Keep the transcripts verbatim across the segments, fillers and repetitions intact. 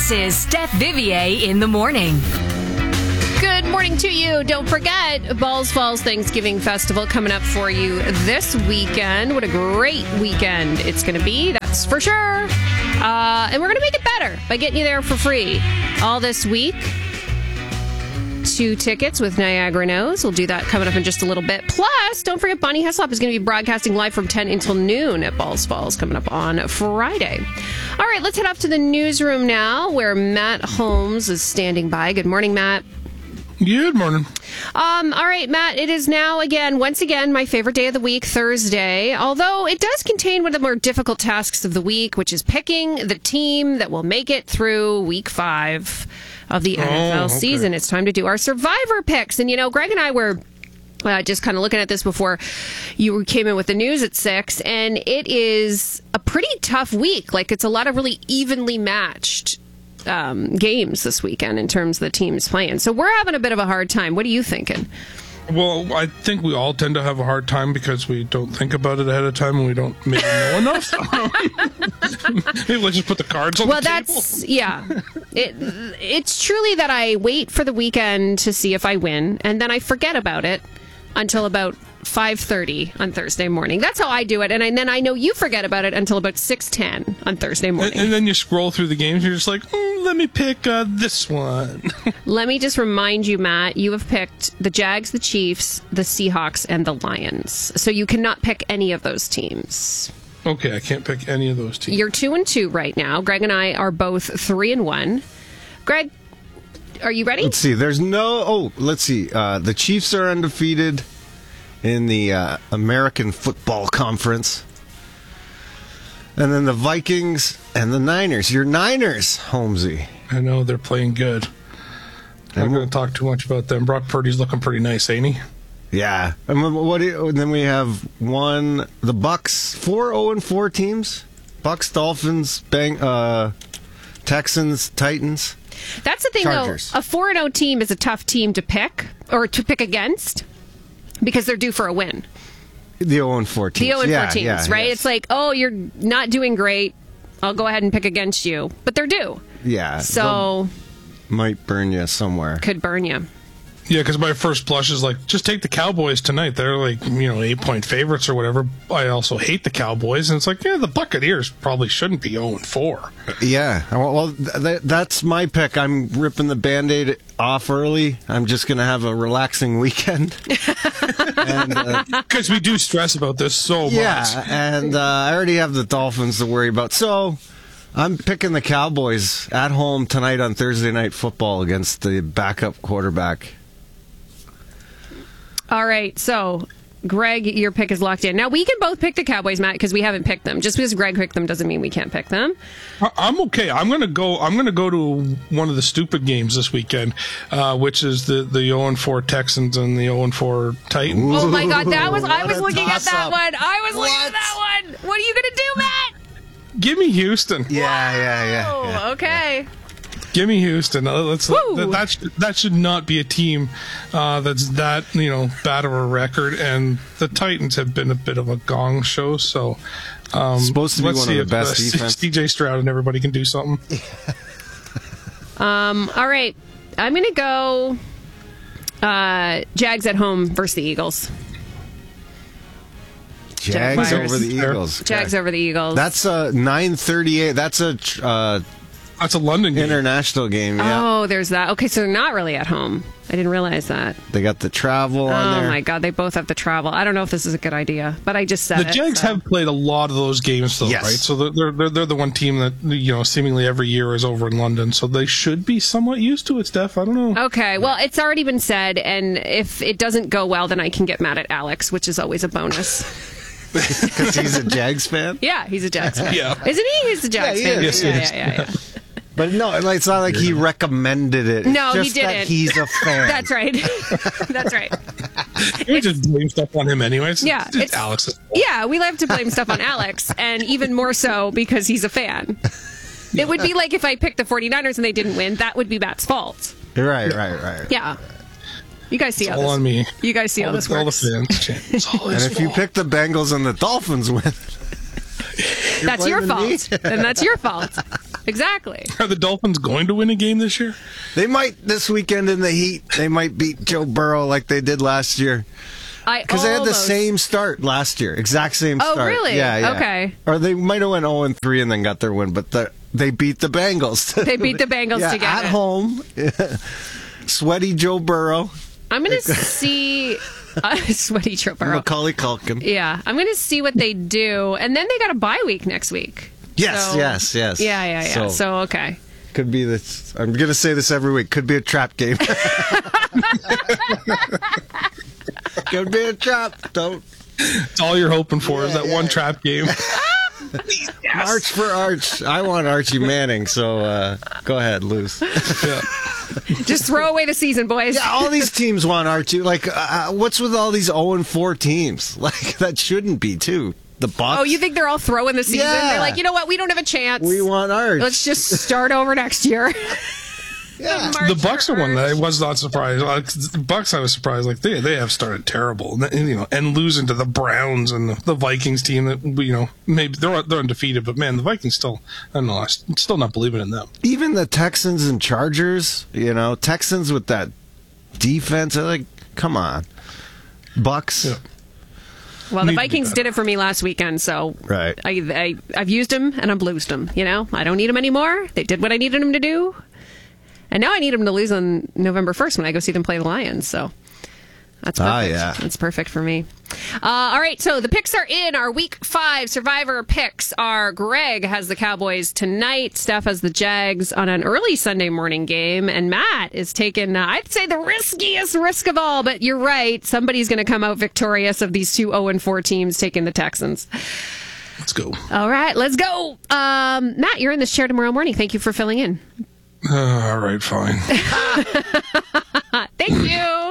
This is Steph Vivier in the morning. Good morning to you. Don't forget, Balls Falls Thanksgiving Festival coming up for you this weekend. What a great weekend it's going to be, that's for sure. Uh, and we're going to make it better by getting you there for free all this week. Two tickets with Niagara Nose. We'll do that coming up in just a little bit. Plus, don't forget, Bonnie Heslop is going to be broadcasting live from ten until noon at Balls Falls coming up on Friday. All right, let's head off to the newsroom now where Matt Holmes is standing by. Good morning, Matt. Good morning. Um, all right, Matt, it is now, again, once again, my favorite day of the week, Thursday, although it does contain one of the more difficult tasks of the week, which is picking the team that will make it through week five of the N F L oh, okay. season. It's time to do our Survivor picks. And, you know, Greg and I were uh, just kind of looking at this before you came in with the news at six, and it is a pretty tough week. Like, it's a lot of really evenly matched Um, games this weekend in terms of the teams playing. So we're having a bit of a hard time. What are you thinking? Well, I think we all tend to have a hard time because we don't think about it ahead of time and we don't maybe know enough. Maybe let's just put the cards on well, the table. Well, that's, yeah. It, it's truly that I wait for the weekend to see if I win, and then I forget about it until about five thirty on Thursday morning. That's how I do it. And, I, and then I know you forget about it until about six ten on Thursday morning. And, and then you scroll through the games and you're just like, mm, let me pick uh, this one. Let me just remind you, Matt, you have picked the Jags, the Chiefs, the Seahawks, and the Lions. So you cannot pick any of those teams. Okay, I can't pick any of those teams. You're two and two right now. Greg and I are both three and one. Greg, are you ready? Let's see. There's no... Oh, let's see. Uh, the Chiefs are undefeated in the uh, American Football Conference. And then the Vikings and the Niners. Your Niners, Holmesy. I know, they're playing good. I'm And not going to talk too much about them. Brock Purdy's looking pretty nice, ain't he? Yeah. And what? Do you, and then we have one, the Bucks, four oh and four teams. Bucks, Dolphins, Bang, uh, Texans, Titans. That's the thing, Chargers. though. A four and oh team is a tough team to pick, or to pick against, because they're due for a win. The oh and four teams. The oh and four yeah, teams, yeah, right? yes. It's like, oh, you're not doing great. I'll go ahead and pick against you. But they're due. Yeah. So might burn you somewhere. could burn you. Yeah, because my first blush is like, just take the Cowboys tonight. They're like, you know, eight-point favorites or whatever. I also hate the Cowboys. And it's like, yeah, the Buccaneers probably shouldn't be oh and four. Yeah. Well, well th- that's my pick. I'm ripping the Band-Aid off early. I'm just going to have a relaxing weekend. and, uh, Because we do stress about this so much. yeah, and uh, I already have the Dolphins to worry about. So I'm picking the Cowboys at home tonight on Thursday Night Football against the backup quarterback. All right, so Greg, your pick is locked in. Now, we can both pick the Cowboys, Matt, because we haven't picked them. Just because Greg picked them doesn't mean we can't pick them. I- I'm okay. I'm gonna go. I'm gonna go to one of the stupid games this weekend, uh, which is the the oh and four Texans and the oh and four Titans. Oh, my God, that was, I What was a looking at that toss-up. one. I was looking at What? that one. What are you going to do, Matt? Give me Houston. Yeah, yeah, yeah. Oh, yeah. okay. Give me Houston. Uh, Let's, Woo. that, that, should, that should not be a team uh, that's that, you know, bad of a record. And the Titans have been a bit of a gong show. So um, Supposed to be let's one see of the if, best uh, defense. C J Stroud and everybody can do something. Um, all right, I'm going to go uh, Jags at home versus the Eagles. Jags Jaguars. over the Eagles. Jags over the Eagles. That's a nine thirty-eight. That's a uh, That's a London game. international game. Yeah, Oh, there's that. Okay, so they're not really at home. I didn't realize that. they got the travel on Oh there. my God, they both have to travel. I don't know if this is a good idea, but I just said The it. Jags so. have played a lot of those games, though, Yes. right? So they're, they're they're the one team that, you know, seemingly every year is over in London. So they should be somewhat used to it, Steph. I don't know. Okay, well, it's already been said, and if it doesn't go well, then I can get mad at Alex, which is always a bonus. Because he's a Jags fan. Yeah, he's a Jags fan. Yeah. Isn't he? He's a Jags Yeah, he fan. is. Yes, he yeah, is. yeah, yeah, yeah. But no, it's not like he recommended it. It's No, he just that didn't. he's a fan. That's right. That's right. We just blame stuff on him anyways. Yeah, It's it's- Alex's fault. Yeah, we love to blame stuff on Alex, and even more so because he's a fan. It would be like if I picked the 49ers and they didn't win, that would be Matt's fault. Right, right, right. Yeah. You guys see It's how all this on me. You guys see all how the, this all the works. fans. Chan. It's all And his if you fault. pick the Bengals and the Dolphins win, That's your blaming me? fault. Then that's your fault. exactly. Are the Dolphins going to win a game this year? They might this weekend in the heat. They might beat Joe Burrow like they did last year. Because they had the same start last year. Exact same oh, start. Oh, really? Yeah, yeah. Okay. Or they might have went oh and three and then got their win, but the, they beat the Bengals. They beat the Bengals yeah, together. At home. Sweaty Joe Burrow. I'm going to see... Uh, sweaty Joe Burrow. Macaulay Culkin. Yeah. I'm going to see what they do. And then they got a bye week next week. Yes, so, yes, yes. Yeah, yeah, yeah. So, so okay. Could be this. I'm going to say this every week. Could be a trap game. Could be a trap. Don't. It's all you're hoping for yeah, is that yeah. one trap game. Yes. Arch for Arch. I want Archie Manning, so uh, go ahead, lose. Yeah. Just throw away the season, boys. Yeah, all these teams want Archie. Like, uh, what's with all these oh and four teams? Like, that shouldn't be, too. The Bucks. Oh, you think they're all throwing the season? Yeah. They're like, you know what? We don't have a chance. We want Arch. Let's just start over next year. Yeah. The, the Bucks are one that I was not surprised. Like, the Bucks, I was surprised. Like they they have started terrible, and, you know, and losing to the Browns and the, the Vikings team that, you know, maybe they're they're undefeated, but man, the Vikings still, I don't know, I'm still not believing in them. Even the Texans and Chargers, you know, Texans with that defense, are like, come on, Bucks. Yeah. Well, the Vikings did it for me last weekend, so right. I, I I've used them and I've loosed them. You know, I don't need them anymore. They did what I needed them to do. And now I need them to lose on November first when I go see them play the Lions. So that's perfect. Ah, yeah. That's perfect for me. Uh, all right, so the picks are in. Our week five Survivor picks are Greg has the Cowboys tonight. Steph has the Jags on an early Sunday morning game. And Matt is taking, uh, I'd say, the riskiest risk of all. But you're right. Somebody's going to come out victorious of these two oh and four teams taking the Texans. Let's go. All right, let's go. Um, Matt, you're in this chair tomorrow morning. Thank you for filling in. Uh, all right, fine. Thank you.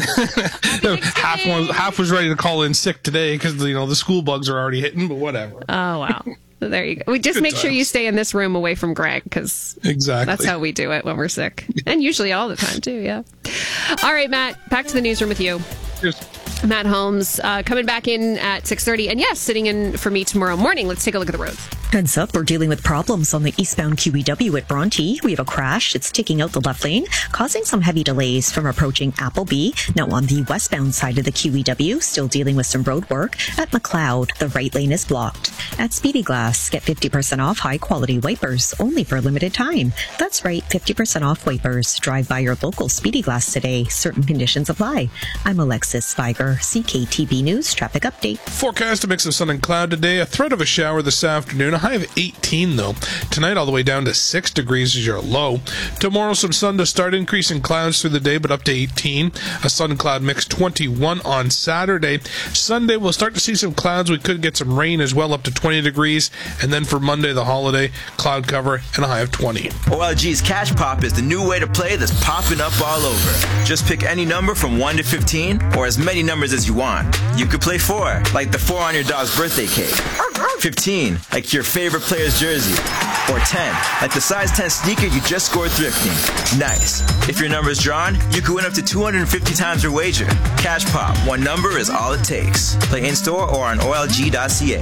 half was half was ready to call in sick today because you know the school bugs are already hitting, but whatever. Oh wow, there you go. We just Good make times. sure you stay in this room away from Greg because exactly that's how we do it when we're sick, and usually all the time too. Yeah. All right, Matt. Back to the newsroom with you. Cheers. Matt Holmes uh, coming back in at six thirty, and yes, sitting in for me tomorrow morning. Let's take a look at the roads. Heads up, we're dealing with problems on the eastbound Q E W at Bronte. We have a crash. It's taking out the left lane, causing some heavy delays from approaching Appleby. Now on the westbound side of the Q E W, still dealing with some road work. At McLeod, the right lane is blocked. At Speedy Glass, get fifty percent off high-quality wipers, only for a limited time. That's right, fifty percent off wipers. Drive by your local Speedy Glass today. Certain conditions apply. I'm Alexis Viger, C K T B News Traffic Update. Forecast a mix of sun and cloud today. A threat of a shower this afternoon. A high of eighteen, though. Tonight, all the way down to six degrees is your low. Tomorrow, some sun to start, increasing clouds through the day, but up to eighteen. A sun-cloud mix, twenty-one on Saturday. Sunday, we'll start to see some clouds. We could get some rain as well, up to twenty degrees. And then for Monday, the holiday, cloud cover and a high of twenty. O L G's Cash Pop is the new way to play that's popping up all over. Just pick any number from one to fifteen, or as many numbers as you want. You could play four, like the four on your dog's birthday cake. fifteen, like your favorite player's jersey. Or ten, like the size ten sneaker you just scored thrifting. Nice. If your number is drawn, you could win up to two hundred fifty times your wager. Cash Pop, one number is all it takes. Play in-store or on O L G dot C A.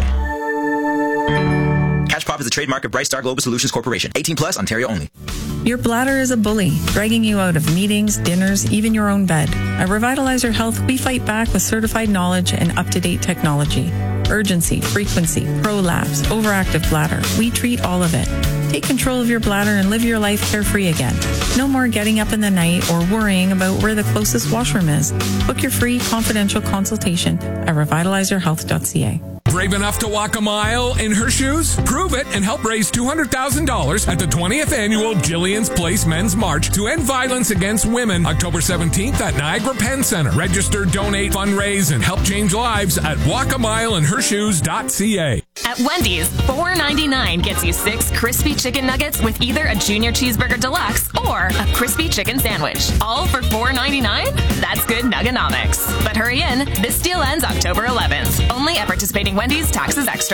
Cash Pop is a trademark of Bright Star Global Solutions Corporation. eighteen plus, Ontario only. Your bladder is a bully, dragging you out of meetings, dinners, even your own bed. At Revitalize Your Health, we fight back with certified knowledge and up-to-date technology. Urgency, frequency, prolapse, overactive bladder. We treat all of it. Take control of your bladder and live your life carefree again. No more getting up in the night or worrying about where the closest washroom is. Book your free confidential consultation at revitalize your health dot c a. Brave enough to walk a mile in her shoes? Prove it and help raise two hundred thousand dollars at the twentieth Annual Jillian's Place Men's March to End Violence Against Women, October seventeenth at Niagara Penn Center. Register, donate, fundraise, and help change lives at walk a mile in her shoes dot c a. At Wendy's, four ninety-nine gets you six crispy chicken nuggets with either a Junior Cheeseburger Deluxe or a crispy chicken sandwich. All for four ninety-nine? That's good nuggonomics. But hurry in, this deal ends October eleventh. Only at participating Wendy's, taxes extra.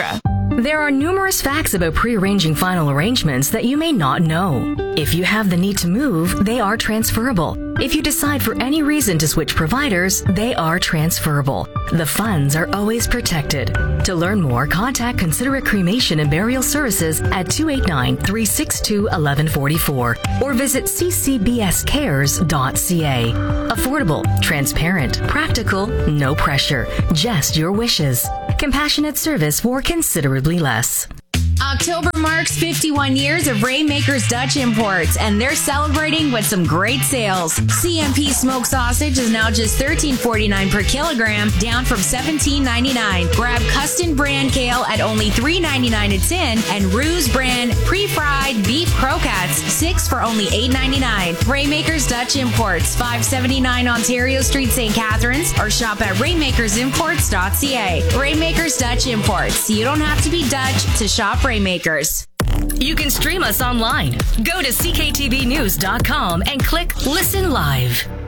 There are numerous facts about pre-arranging final arrangements that you may not know. If you have the need to move, they are transferable. If you decide for any reason to switch providers, they are transferable. The funds are always protected. To learn more, contact Considerate Cremation and Burial Services at two eight nine, three six two, one one four four or visit c c b s cares dot c a. Affordable, transparent, practical, no pressure, just your wishes. Compassionate service for considerably less. October marks fifty-one years of Rainmakers Dutch Imports, and they're celebrating with some great sales. C M P smoked sausage is now just thirteen forty-nine per kilogram, down from seventeen ninety-nine. Grab Custom brand kale at only three ninety-nine a tin, and Ruse brand pre-fried beef croquettes, six for only eight ninety-nine. Rainmakers Dutch Imports, five seventy-nine Ontario Street, Saint Catharines, or shop at rainmakers imports dot c a. Rainmakers Dutch Imports. You don't have to be Dutch to shop Rainmakers. You can stream us online. Go to c k t v news dot com and click Listen Live.